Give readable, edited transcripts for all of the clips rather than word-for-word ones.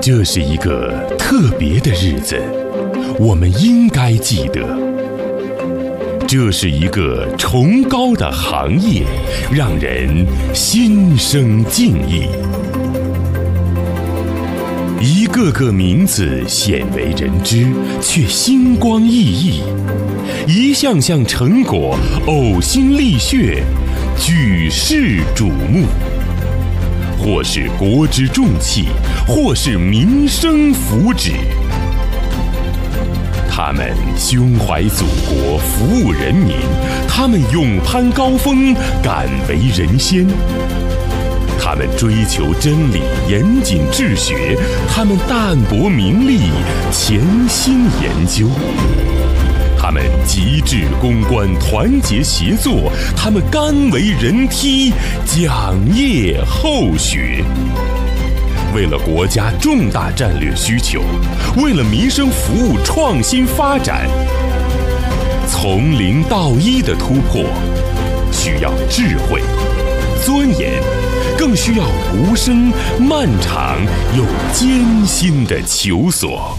这是一个特别的日子，我们应该记得。这是一个崇高的行业，让人心生敬意。一个个名字鲜为人知，却星光熠熠；一项项成果呕心沥血，举世瞩目。或是国之重器，或是民生福祉。他们胸怀祖国，服务人民；他们勇攀高峰，敢为人先；他们追求真理，严谨治学；他们淡泊名利，潜心研究；他们极致攻关，团结协作；他们甘为人梯，讲业后学。为了国家重大战略需求，为了民生服务创新发展，从零到一的突破，需要智慧、尊严，更需要无声、漫长又艰辛的求索。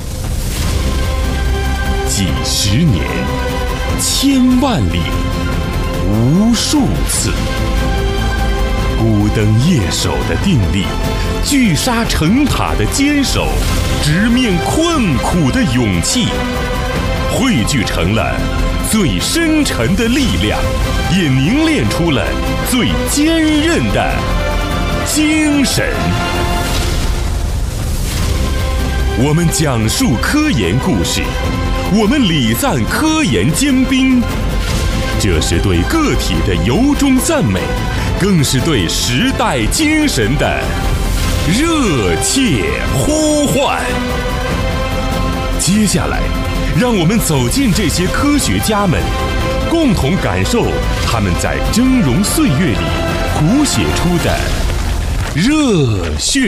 几十年，千万里，无数次。孤灯夜守的定力，聚沙成塔的坚守，直面困苦的勇气，汇聚成了最深沉的力量，也凝练出了最坚韧的精神。我们讲述科研故事，我们礼赞科研尖兵，这是对个体的由衷赞美，更是对时代精神的热切呼唤。接下来，让我们走进这些科学家们，共同感受他们在峥嵘岁月里谱写出的热血。